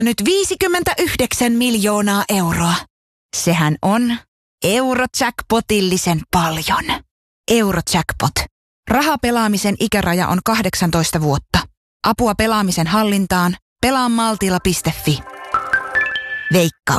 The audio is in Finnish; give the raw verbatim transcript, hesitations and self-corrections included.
nyt viisikymmentäyhdeksän miljoonaa euroa. Sehän on Eurojackpotillisen paljon. Eurojackpot. Rahapelaamisen ikäraja on kahdeksantoista vuotta. Apua pelaamisen hallintaan. pelaa maltilla piste fi. Veikkaus.